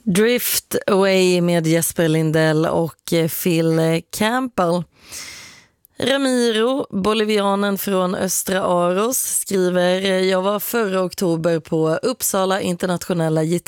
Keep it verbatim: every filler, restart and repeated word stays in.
Drift Away med Jesper Lindell och Phil Campbell. Ramiro, bolivianen från Östra Aros, skriver: Jag var förra oktober på Uppsala internationella